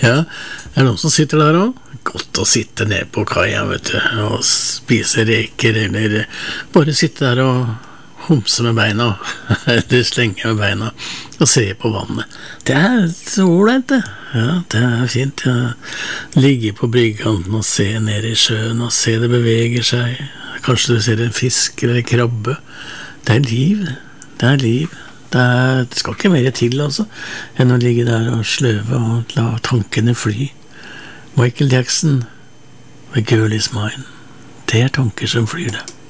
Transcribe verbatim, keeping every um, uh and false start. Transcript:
Ja, det er noen som sitter der også. Godt å sitte ned på kaia, vet du, og spise reker, eller bare sitte der og humse med beina, eller slenge med beina, og se på vannet. Det er så ordentlig, det. Ja, det er fint. Ja. Ligge på brygganten og se ned i sjøen, og se det beveger seg. Kanskje du ser en fisk eller en krabbe. Det er liv, det er liv. Det, er, det skal ikke mer til, altså, enn å ligge der og sløve og la tankene fly. Michael Jackson, The Girl Is Mine. Det er tanker som flyr det.